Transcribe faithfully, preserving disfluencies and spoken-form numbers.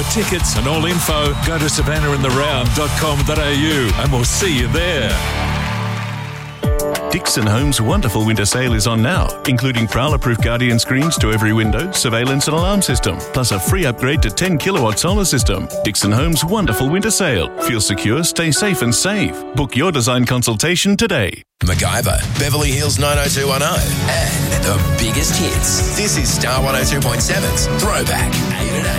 tickets and all info, go to savannah in the round dot com dot a u and we'll see you there. Dixon Homes' wonderful winter sale is on now, including prowler-proof Guardian screens to every window, surveillance and alarm system, plus a free upgrade to ten kilowatt solar system. Dixon Homes' wonderful winter sale. Feel secure, stay safe and save. Book your design consultation today. MacGyver, Beverly Hills nine oh two one oh, and the biggest hits. This is Star one oh two point seven's Throwback eight at eight.